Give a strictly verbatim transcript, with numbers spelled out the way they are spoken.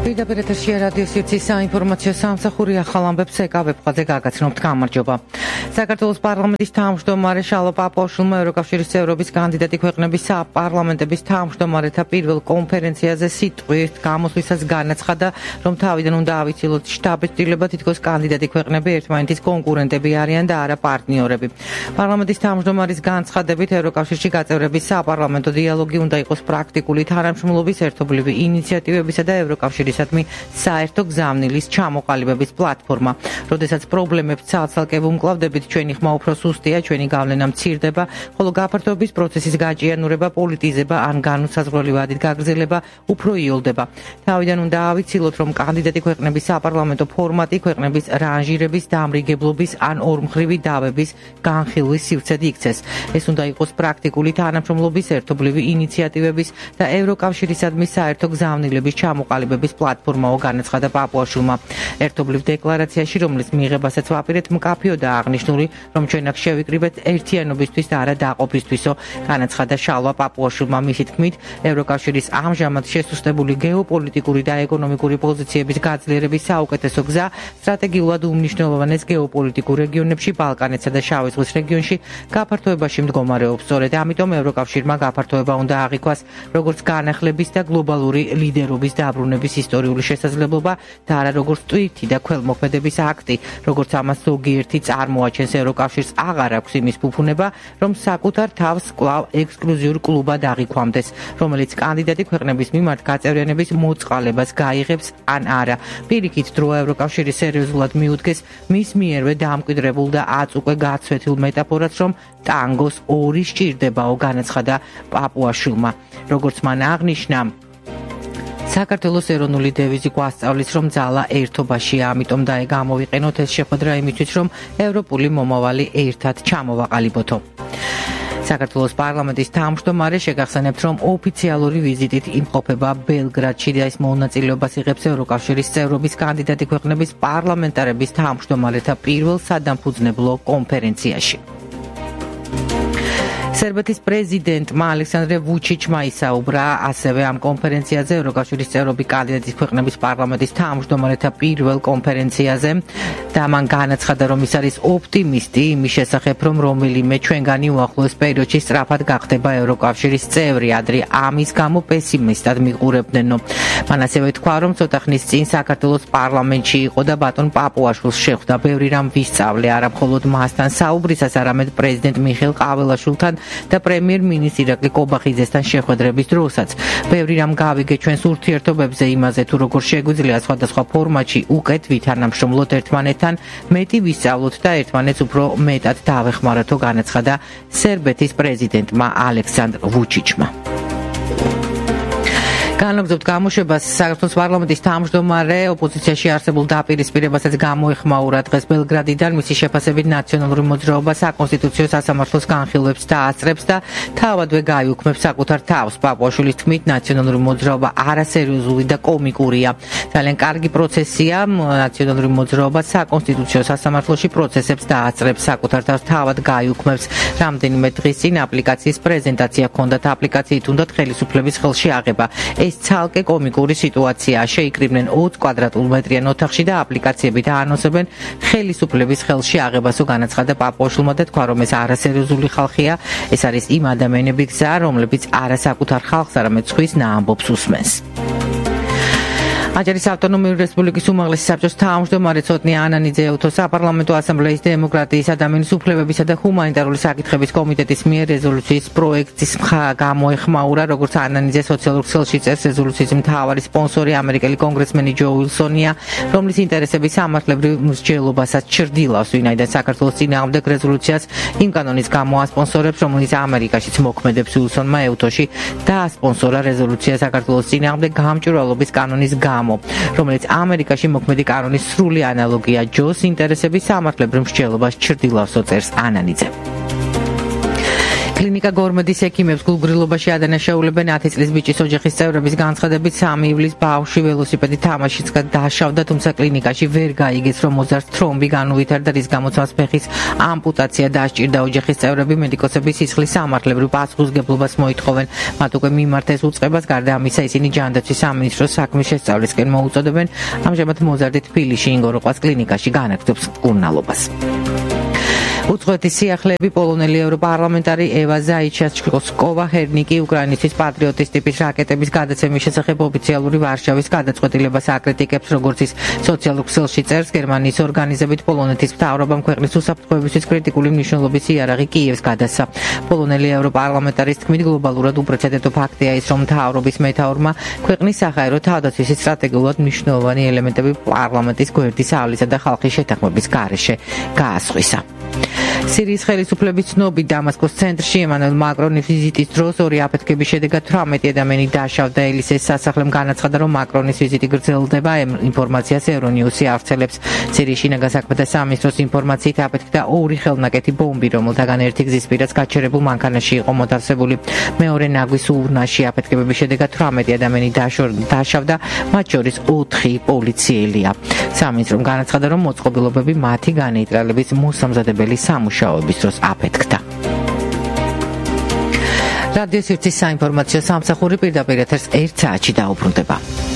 პირდაპირ ეთერშია რადიო სივრცის საინფორმაციო სამსახური ახალ ამბებს ეკავებხაძე გაგაცნობთ. გამარჯობა. საქართველოს პარლამენტის თავმჯდომარე შალვა პაპუაშვილმა ევროკავშირის წევრობის კანდიდატი ქვეყნების საპარლამენტების თავმჯდომარეთა პირველ კონფერენციაზე სიტყვით გამოსვლისას განაცხადა, რომ თავიდან უნდა ავიცილოთ შტაბის ცვლილება, თითქოს კანდიდატი ქვეყნები ერთმანეთის კონკურენტები არიან და არა პარტნიორები. პარლამენტის თავმჯდომარის განცხადებით ევროკავშირში გაწევრების საპარლამენტო დიალოგი უნდა იყოს პრაქტიკული თანამშრომლობის, ერთობლივი ინიციატივებისა და ევროკავშირის საერთო გზავნილის ჩამოყალიბების პლატფორმა. როდესაც პრობლემებს ცალ-ცალკე ვუმკლავდებით, ჩვენი ხმა უფრო სუსტია, ჩვენი გავლენა მცირდება, ხოლო გაფართოების პროცესის გაჭიანურება, პოლიტიზება ან განუსაზღვრელი ვადით გაგრძელება უფრო იოლდება. თავიდან უნდა ავიცილოთ, რომ კანდიდატი ქვეყნების საპარლამენტო ფორმატი ქვეყნების რანჟირების, დამრიგებლობის ან ორმხრივი დავების განხილვის სივრცედ იქცეს. ეს უნდა იყოს პრაქტიკული თანამშრომლობის, ერთობლივი ინიციატივების და ევროკავშირისადმი საერთო გზავნილების ჩამოყალიბების პლატფორმაო, განაცხადა პაპუაშვილმა. ერთობლივ დეკლარაციაში, რომლის მიღებასაც ვაპირებთ, მკაფიოდა აღნიშნული, რომ ჩვენ აქ შევიკრიბეთ ერთიანობისთვის და არა დაყოფისთვისო, განაცხადა შალვა პაპუაშვილმა. მისი თქმით, ევროკავშირის ამჟამად შესუსტებული გეოპოლიტიკური და ეკონომიკური პოზიციების გაძლიერების საუკეთესო გზა სტრატეგიულად უმნიშვნელოვანეს გეოპოლიტიკურ რეგიონებში, ბალკანეთსა და შავი ზღვის რეგიონში გაფართოებაში მდგომარეობს. სწორედ ამიტომ ევროკავშირმა გაფართოება უნდა აღიქვას როგორც განახლების და გლობალური ლიდერობის დაბრუნების ისტორიული შესაძლებლობა და არა როგორც ტვირთი და ქველმოქმედების აქტი, როგორც ამას ზოგიერთი წარმოაჩენს. ევროკავშირს აღარ აქვს იმის ფუფუნება, რომ საკუთარ თავს კვლავ ექსკლუზიურ კლუბად აღიქვამდეს, რომელიც კანდიდატი ქვეყნების მიმართ გაწევრიანების მოწყალებას გაიღებს ან არა. პირიქით, დრო ევროკავშირი სერიოზულად მიუდგეს მის მიერვე დამკვიდრებულ და აწ უკვე გაცვეთილ მეტაფორას, რომ ტანგოს ორი სჭირდებაო, განაცხადა პაპუაშვილმა. როგორც მან აღნიშნა, საქართველოს ეროვნული დევიზი გვასწავლის, რომ ძალა ერთობაშია, ამიტომ და გამოვიყენოთ ეს შეხვედრა იმისთვის, რომ ევროპული მომავალი ერთად ჩამოვაყალიბოთო. საქართველოს პარლამენტის თავმჯდომარე შეგახსენებთ, რომ ოფიციალური ვიზიტით იმყოფება ბელგრადში და ის მონაწილეობას იღებს ევროკავშირის წევრობის კანდიდატი ქვეყნების პარლამენტარების თავმჯდომარეთა პირველ სადამფუძნებლო კონფერენციაში. სერბეთის პრეზიდენტმა ალექსანდრე ვუჩიჩმა ისაუბრა ასევე ამ კონფერენციაზე, ევროკავშირის წევრობის კანდიდატის ქვეყნების პარლამენტის თავმჯდომარეთა პირველ კონფერენციაზე და მან განაცხადა, რომ ის არის ოპტიმისტი იმის შესახებ, რომ რომელიმე ჩვენგანი უახლოეს პერიოდში სწრაფად გახდება ევროკავშირის წევრი, ადრე ამის გამო პესიმისტად მიყურებდნენო. მან ასევე თქვა, რომ ცოტა ხნის წინ საქართველოს პარლამენტში იყო და ბატონ პაპუაშვილს შეხვდა, ბევრი რამ ვისწავლე, არა მხოლოდ მასთან საუბრისას, არამედ პრეზიდენტ მიხეილ ყაველაშვილთან და პრემიერ-მინისტრ ირაკლი კობახიძესთან შეხვედრების დროსაც. ბევრი რამ გავიგე ჩვენს ურთიერთობებზე, იმაზე თუ როგორ შეგვიძლია სხვადასხვა ფორმატში უკეთ ვითანამშრომლოთ ერთმანეთთან, მეტი ვისწავლოთ და ერთმანეთს უფრო მეტად დავეხმარათო, განაცხადა სერბეთის პრეზიდენტმა ალექსანდრ ვუჩიჩმა. განაგზობთ გამოშვებას საქართველოს პარლამენტის თავმჯდომარე ოპოზიციაში არსებულ დაპირისპირებასაც გამოეხმაურა დღეს ბელგრადიდან. მისი შეფასებით ნაციონალური მოძრაობა საკონსტიტუციო სასამართლოს განხილვებს დაასწრებს და თავადვე გაიუქმებს საკუთარ თავს. პაპუაშვილის თქმით, ნაციონალური მოძრაობა არასერიოზული და კომიკურია. ძალიან კარგი პროცესია. ნაციონალური მოძრაობა საკონსტიტუციო სასამართლოში პროცესებს დაასწრებს, საკუთარ თავს თავად გაიუქმებს. რამდენიმე დღის წინ აპლიკაციის პრეზენტაცია ჰქონდათ, აპლიკაციით უნდათ ხელისუფლების ხელში აღება. ეს ცალკე კომიკური სიტუაციაა. შეიკრიბნენ ოცი კვადრატულ მეტრიან ოთახში და აპლიკაციები დაანონსებენ ხელისუფლების ხელში აღებასო, განაცხადა პაპუაშვილმა და თქვა, რომ ეს არასერიოზული ხალხია. ეს არის იმ ადამიანების გზა, რომლებიც არა საკუთარ ხალხს, არამედ სხვის ნაამბობს უსმენს. აჭარის ავტონომიური რესპუბლიკის უმაღლესი საბჭოს თავმჯდომარე ცოტნე ანანიძე უთო საპარლამენტო ასამბლეის დემოკრატიის, ადამიანის უფლებებისა და ჰუმანიტარული საკითხების კომიტეტის მიერ რეზოლუციის პროექტის გამოეხმაურა. როგორც ანანიძე სოციალურ ქსელში წერს, რეზოლუციის მთავარი სპონსორი ამერიკელი კონგრესმენი ჯო უილსონია, რომლის ინტერესების სამართლებრივ მსჯელობასაც ჩრდილავს, ვინაიდან საქართველოს წინააღმდეგ რეზოლუციას იმ კანონის გამო ასპონსორებს, რომელიც ამერიკაშიც მოქმედებს. უილსონმა ევთოში დაასპონსორა რეზოლუცია საქართველოს წინააღმდეგ გამჭვირვალობის კანონის გამო, რომელიც ამერიკაში მოქმედი კანონის სრული ანალოგია. ჯოს ინტერესების სამართლებრივ მსჯელობას ჩრდილავსო, წერს ანანიძე. კლინიკა გორმედის ექიმებს გულგრილობაში ადანაშაულებენ ათი წლის ბიჭის ოჯახის წევრების განცხადებით სამი ივლისს ბავშვი ველოსიპედი თამაშიც გადაშავდა, თუმცა კლინიკაში ვერ გაიგეს, რომ მოზარდს თრომბი განუვითარდა, რის გამოც მას ფეხის ამპუტაცია დასჭირდა. ოჯახის წევრები მედიკოსების სისხლის სამართლებრივ პასუხისმგებლობას მოითხოვენ. მათ უკვე მიმართეს უწყებას, გარდა ამისა ისინი ჯანდაცვის სამინისტროს საქმის შესწავლისკენ მოუწოდებენ. ამჟამად მოზარდი თბილისში ინგოროყვას კლინიკაში განაგრძობს მკურნალობას. უცხოეთის სიახლეები პოლონელი ევროპარლამენტარი ევა ზაიჩასკოვა ჰერნიკი უკრაინისთვის პატრიოტის ტიპის რაკეტების გადაცემის შესახებ ოფიციალური ვარშავის გადაწყვეტილებას აკრიტიკებს, როგორც ის სოციალურ ქსელში წერს. გერმანიის ორგანიზებით პოლონეთის მთავრობამ ქვეყნის უსაფრთხოებისთვის კრიტიკული მნიშვნელობის იარაღი კიევს გადასცა. პოლონელი ევროპარლამენტარის თქმით, გლობალურად უპრეცედენტო ფაქტია ის, რომ მთავრობის მეთაურმა ქვეყნის საჰაერო თავდაცვის სტრატეგიულად მნიშვნელოვანი ელემენტები პარლამენტის გვერდის ავლისა და ხალხის შეთანხმების გარეშე გაასხვისა. სირიის ხელისუფლების ცნობით დამასკოს ცენტრში ემანუელ მაკრონის ვიზიტის დროს ორი აფეთქების შედეგად თვრამეტი ადამიანი დაშავდა. ელისეს სასახლემ განაცხადა, რომ მაკრონის ვიზიტი გრძელდება. ინფორმაციას ევრონიუსი ავრცელებს. სირიის შინაგან საქმეთა სამინისტროს ინფორმაციით აფეთქდა ორი ხელნაკეთი ბომბი, რომელთაგან ერთი გზის პირას გაჩერებულ მანქანაში იყო მოთავსებული. მეორე ნაგვის ურნაში აფეთქებების შედეგად თვრამეტი ადამიანი დაშავდა, მათ შორის ოთხი პოლიციელია. სამინისტრომ განაცხადა, რომ მოწყობილობები მათი განეიტრალების მოსამზადებელი სამუშაოების დროს აფეთქდა. რადიო სივრცის საინფორმაციო სამსახური პირდაპირ ეთერს ერთ საათში დაუბრუნდება.